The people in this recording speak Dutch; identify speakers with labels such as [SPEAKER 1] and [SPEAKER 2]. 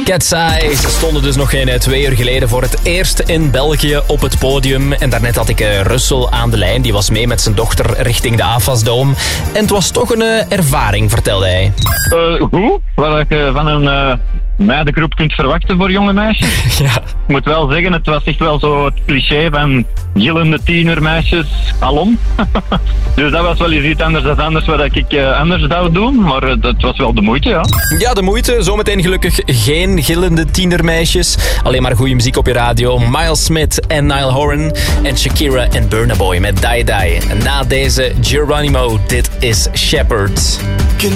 [SPEAKER 1] Cat's Eye. Ze stonden dus nog geen 2 uur geleden voor het eerst in België op het podium. En daarnet had ik Russell aan de lijn. Die was mee met zijn dochter richting de AFAS-dome. En het was toch een ervaring, vertelde hij.
[SPEAKER 2] Hoe? Wat je van een meidengroep kunt verwachten voor jonge meisjes.
[SPEAKER 1] Ja.
[SPEAKER 2] Ik moet wel zeggen, het was echt wel zo het cliché van gillende tienermeisjes alom. Dus dat was wel iets anders dan anders wat ik anders zou doen. Maar het was wel de moeite, ja.
[SPEAKER 1] Ja, de moeite. Zometeen gelukkig geen gillende tienermeisjes. Alleen maar goede muziek op je radio. Miles Smith en Niall Horan. En Shakira en Burna Boy met Die Die. En na deze Geronimo, dit is Shepherd.